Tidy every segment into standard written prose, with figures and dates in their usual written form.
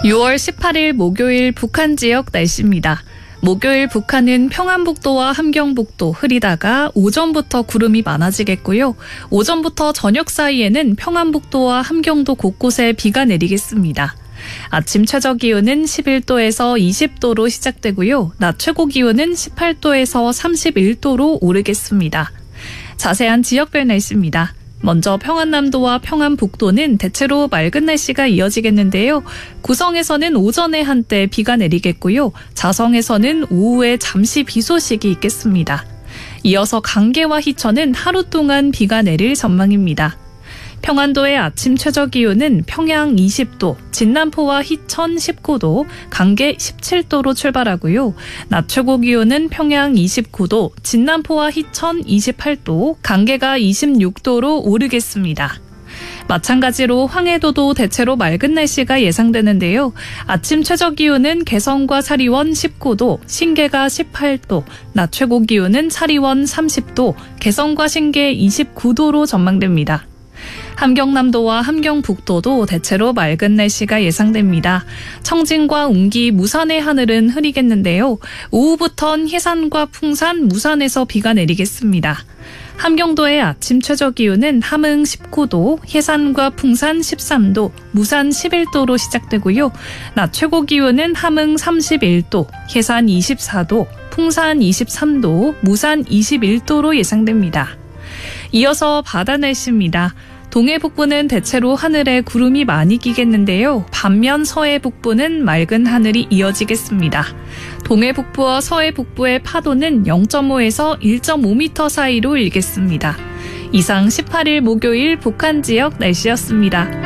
6월 18일 목요일 북한 지역 날씨입니다. 목요일 북한은 평안북도와 함경북도 흐리다가 오전부터 구름이 많아지겠고요. 오전부터 저녁 사이에는 평안북도와 함경도 곳곳에 비가 내리겠습니다. 아침 최저 기온은 11도에서 20도로 시작되고요. 낮 최고 기온은 18도에서 31도로 오르겠습니다. 자세한 지역별 날씨입니다. 먼저 평안남도와 평안북도는 대체로 맑은 날씨가 이어지겠는데요. 구성에서는 오전에 한때 비가 내리겠고요. 자성에서는 오후에 잠시 비 소식이 있겠습니다. 이어서 강계와 희천은 하루 동안 비가 내릴 전망입니다. 평안도의 아침 최저 기온은 평양 20도, 진남포와 희천 19도, 강계 17도로 출발하고요. 낮 최고 기온은 평양 29도, 진남포와 희천 28도, 강계가 26도로 오르겠습니다. 마찬가지로 황해도도 대체로 맑은 날씨가 예상되는데요. 아침 최저 기온은 개성과 사리원 19도, 신계가 18도, 낮 최고 기온은 사리원 30도, 개성과 신계 29도로 전망됩니다. 함경남도와 함경북도도 대체로 맑은 날씨가 예상됩니다. 청진과 운기, 무산의 하늘은 흐리겠는데요. 오후부턴 해산과 풍산, 무산에서 비가 내리겠습니다. 함경도의 아침 최저 기온은 함흥 19도, 해산과 풍산 13도, 무산 11도로 시작되고요. 낮 최고 기온은 함흥 31도, 해산 24도, 풍산 23도, 무산 21도로 예상됩니다. 이어서 바다 날씨입니다. 동해 북부는 대체로 하늘에 구름이 많이 끼겠는데요. 반면 서해 북부는 맑은 하늘이 이어지겠습니다. 동해 북부와 서해 북부의 파도는 0.5에서 1.5m 사이로 일겠습니다. 이상 18일 목요일 북한 지역 날씨였습니다.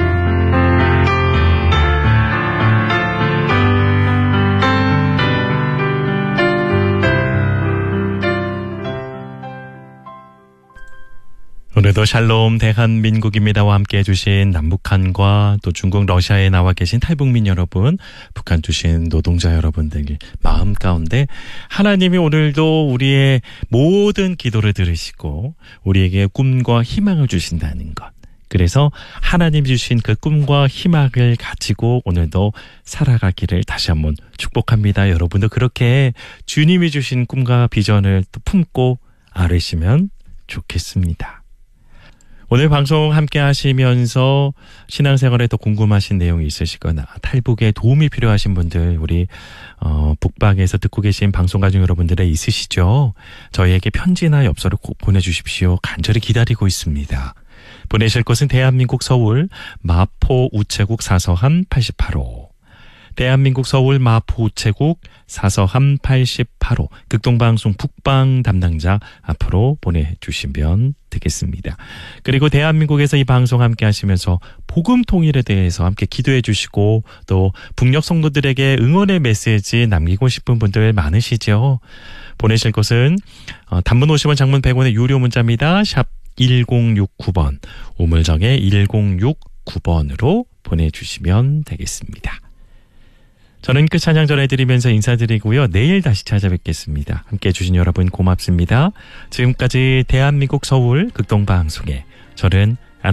오늘도 샬롬 대한민국입니다와 함께 해주신 남북한과 또 중국 러시아에 나와 계신 탈북민 여러분, 북한 주신 노동자 여러분들 마음 가운데 하나님이 오늘도 우리의 모든 기도를 들으시고 우리에게 꿈과 희망을 주신다는 것. 그래서 하나님 주신 그 꿈과 희망을 가지고 오늘도 살아가기를 다시 한번 축복합니다. 여러분도 그렇게 주님이 주신 꿈과 비전을 또 품고 아뢰시면 좋겠습니다. 오늘 방송 함께 하시면서 신앙생활에 더 궁금하신 내용이 있으시거나 탈북에 도움이 필요하신 분들, 우리 북방에서 듣고 계신 방송 가족 여러분들에 있으시죠? 저희에게 편지나 엽서를 꼭 보내주십시오. 간절히 기다리고 있습니다. 보내실 곳은 대한민국 서울 마포 우체국 사서함 88호, 대한민국 서울 마포 우체국 사서함 88호, 극동방송 북방 담당자 앞으로 보내주시면 되겠습니다. 그리고 대한민국에서 이 방송 함께 하시면서 복음 통일에 대해서 함께 기도해 주시고 또 북녘 성도들에게 응원의 메시지 남기고 싶은 분들 많으시죠? 보내실 곳은 단문 50원, 장문 100원의 유료 문자입니다. 샵 1069번, 우물정에 1069번으로 보내주시면 되겠습니다. 저는 끝 찬양 전해드리면서 인사드리고요. 내일 다시 찾아뵙겠습니다. 함께해 주신 여러분 고맙습니다. 지금까지 대한민국 서울 극동방송의 저는